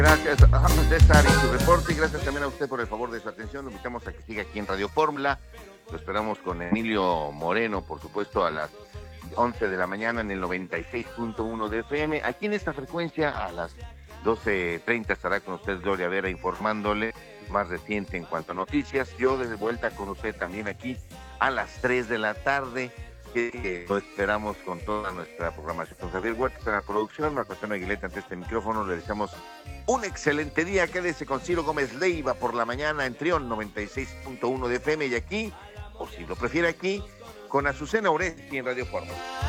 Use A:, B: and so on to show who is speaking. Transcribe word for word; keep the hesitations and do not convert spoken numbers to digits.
A: Gracias a César y su reporte, y gracias también a usted por el favor de su atención. Lo invitamos a que siga aquí en Radio Fórmula. Lo esperamos con Emilio Moreno, por supuesto, a las once de la mañana en el noventa y seis punto uno de F M. Aquí en esta frecuencia, a las doce treinta estará con usted Gloria Vera informándole más reciente en cuanto a noticias. Yo de vuelta con usted también aquí a las tres de la tarde. Que lo esperamos con toda nuestra programación. Con Javier Huerta en la producción, Marco Antonio Aguileta ante este micrófono. Le deseamos un excelente día. Quédese con Ciro Gómez Leiva por la mañana en Trión noventa y seis punto uno de F M, y aquí, o si lo prefiere aquí, con Azucena Oresti en Radio Fórmula.